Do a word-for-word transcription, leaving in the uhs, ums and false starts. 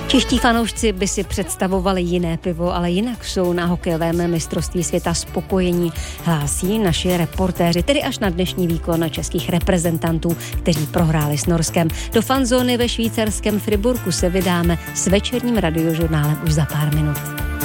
Čeští fanoušci by si představovali jiné pivo, ale jinak jsou na hokejovém mistrovství světa spokojení, hlásí naši reportéři, tedy až na dnešní výkon českých reprezentantů, kteří prohráli s Norskem. Do fanzóny ve švýcarském Friburku se vydáme s večerním radiožurnálem už za pár minut.